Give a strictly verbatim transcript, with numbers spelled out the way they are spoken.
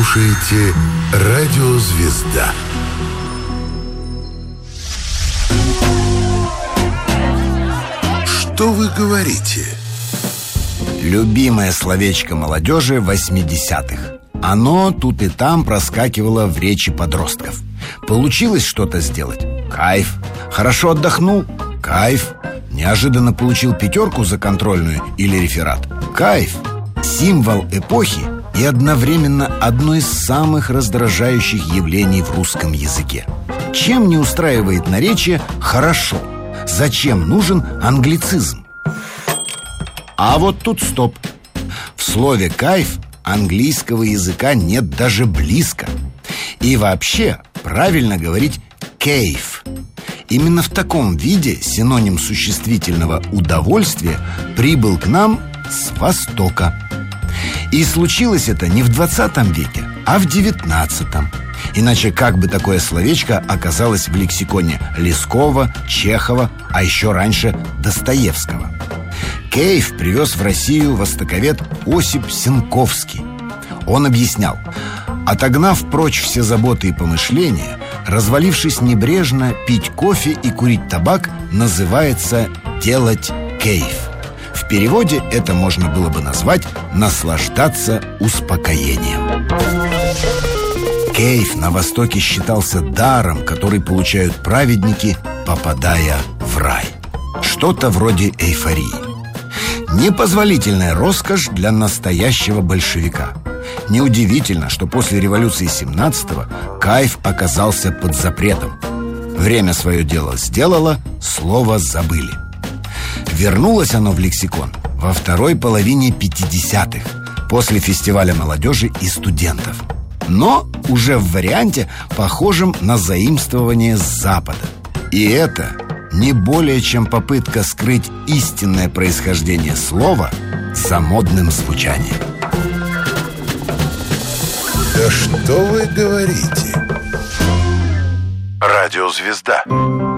слушаете «Радио Звезда». Что вы говорите? Любимое словечко молодежи восьмидесятых. Оно тут и там проскакивало в речи подростков. Получилось что-то сделать? Кайф. Хорошо отдохнул? Кайф. Неожиданно получил пятерку за контрольную или реферат? Кайф. Символ эпохи и одновременно одно из самых раздражающих явлений в русском языке. Чем не устраивает наречие «хорошо»? Зачем нужен англицизм? А вот тут стоп. В слове «кайф» английского языка нет даже близко. И вообще правильно говорить «кейф». Именно в таком виде синоним существительного «удовольствие» прибыл к нам с Востока. И случилось это не в двадцатом веке, а в девятнадцатом. Иначе как бы такое словечко оказалось в лексиконе Лескова, Чехова, а еще раньше Достоевского? Кейф привез в Россию востоковед Осип Сенковский. Он объяснял: отогнав прочь все заботы и помышления, развалившись небрежно, пить кофе и курить табак называется «делать кейф». В переводе это можно было бы назвать «наслаждаться успокоением». Кейф на Востоке считался даром, который получают праведники, попадая в рай. Что-то вроде эйфории. Непозволительная роскошь для настоящего большевика. Неудивительно, что после революции семнадцатого кайф оказался под запретом. Время свое дело сделало, слово забыли. Вернулось оно в лексикон во второй половине пятидесятых, после фестиваля молодежи и студентов. Но уже в варианте, похожем на заимствование с Запада. И это не более чем попытка скрыть истинное происхождение слова за модным звучанием. Да что вы говорите? Радио Звезда.